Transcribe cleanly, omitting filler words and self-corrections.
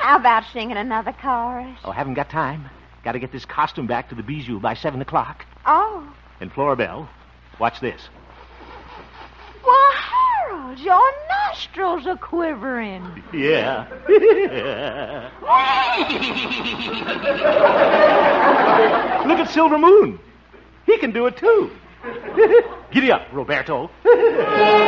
How about singing another chorus? Oh, haven't got time. Got to get this costume back to the Bijou by 7 o'clock. Oh. And Florabelle, watch this. Well, Harold, your nostrils are quivering. Yeah. Look at Silver Moon. He can do it, too. Giddy up, Roberto.